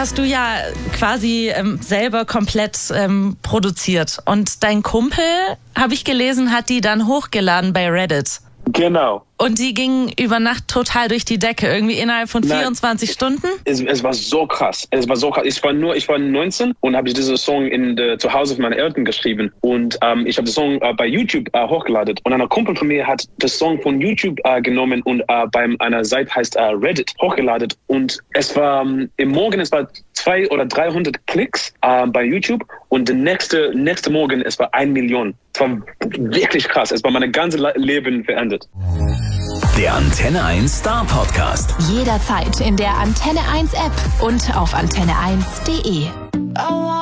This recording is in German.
hast du ja quasi selber komplett produziert. Und dein Kumpel, habe ich gelesen, hat die dann hochgeladen bei Reddit. Genau. Und die gingen über Nacht total durch die Decke, irgendwie innerhalb von 24 Stunden? Es war so krass. Ich war 19 und habe diesen Song zu Hause von meinen Eltern geschrieben. Und ich habe den Song bei YouTube hochgeladen. Und ein Kumpel von mir hat den Song von YouTube genommen und bei einer Seite heißt Reddit hochgeladen. Und es war im Morgen, es war 200 oder 300 Klicks bei YouTube. Und der nächste Morgen, es war 1 Million. Es war wirklich krass. Es war mein ganzes Leben verändert. Der Antenne 1 Star Podcast. Jederzeit in der Antenne 1 App und auf antenne1.de.